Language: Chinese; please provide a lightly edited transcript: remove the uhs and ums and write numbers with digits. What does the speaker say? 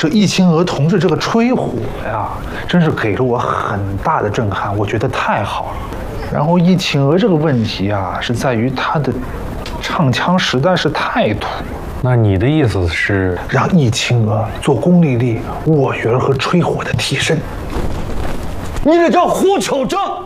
这易清娥同志这个吹火呀，真是给了我很大的震撼，我觉得太好了。然后易清娥这个问题啊，是在于她的唱腔实在是太土。 那你的意思是让易清娥做龚丽丽、卧云和吹火的替身？ 你这叫胡求证！